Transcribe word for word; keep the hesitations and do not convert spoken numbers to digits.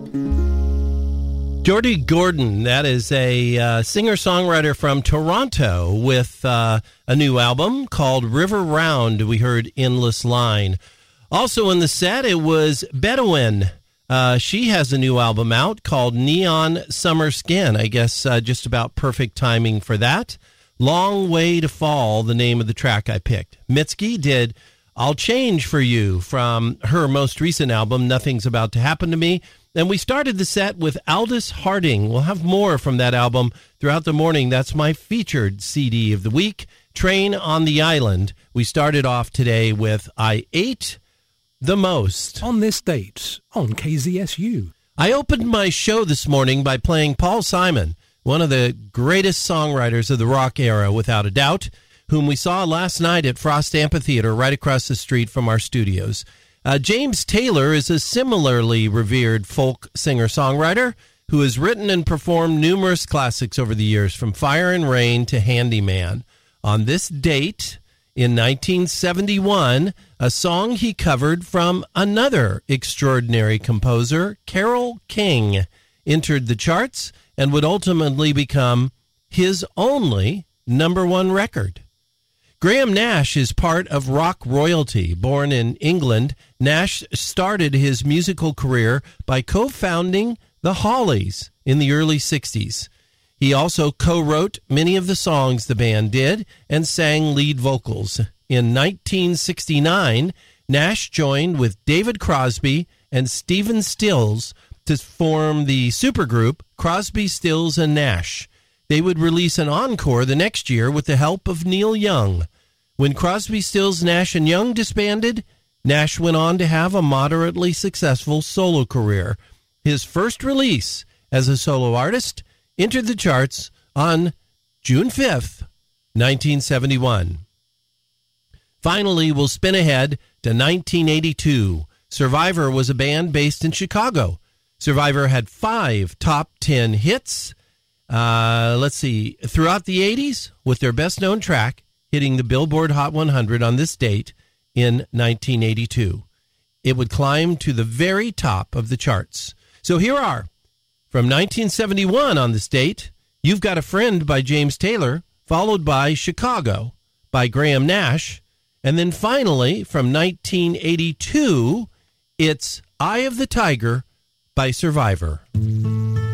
Jordy Gordon, that is a uh, singer-songwriter from Toronto with uh, a new album called River Round. We heard Endless Line. Also in the set, it was Bedouin. Uh, she has a new album out called Neon Summer Skin. I guess uh, just about perfect timing for that. Long Way to Fall, the name of the track I picked. Mitski did I'll Change for You from her most recent album, Nothing's About to Happen to Me. And we started the set with Aldous Harding. We'll have more from that album throughout the morning. That's my featured C D of the week, Train on the Island. We started off today with I Ate the Most. On this date on K Z S U. I opened my show this morning by playing Paul Simon, one of the greatest songwriters of the rock era, without a doubt, whom we saw last night at Frost Amphitheater right across the street from our studios. Uh, James Taylor is a similarly revered folk singer-songwriter who has written and performed numerous classics over the years, from Fire and Rain to Handyman. On this date, in nineteen seventy-one, a song he covered from another extraordinary composer, Carole King, entered the charts and would ultimately become his only number one record. Graham Nash is part of rock royalty. Born in England, Nash started his musical career by co-founding the Hollies in the early sixties. He also co-wrote many of the songs the band did and sang lead vocals. In nineteen sixty-nine, Nash joined with David Crosby and Stephen Stills to form the supergroup Crosby, Stills, and Nash. They would release an encore the next year with the help of Neil Young. When Crosby, Stills, Nash, and Young disbanded, Nash went on to have a moderately successful solo career. His first release as a solo artist entered the charts on June fifth, nineteen seventy-one. Finally, we'll spin ahead to nineteen eighty-two. Survivor was a band based in Chicago. Survivor had five top ten hits. Uh, let's see, throughout the eighties, with their best-known track hitting the Billboard Hot one hundred on this date in nineteen eighty-two. It would climb to the very top of the charts. So here are, from nineteen seventy-one on this date, You've Got a Friend by James Taylor, followed by Chicago by Graham Nash, and then finally, from nineteen eighty-two, it's Eye of the Tiger by Survivor.